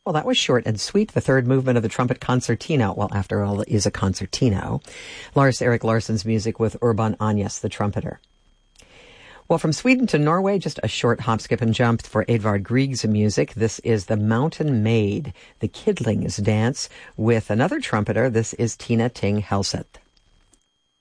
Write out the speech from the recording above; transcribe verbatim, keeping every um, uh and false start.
Well, that was short and sweet, the third movement of the trumpet concertino. Well, after all, it is a concertino. Lars Erik Larsson's music with Urban Agnes, the trumpeter. Well, from Sweden to Norway, just a short hop, skip, and jump for Edvard Grieg's music. This is The Mountain Maid, the Kidling's dance, with another trumpeter. This is Tina Ting Helseth.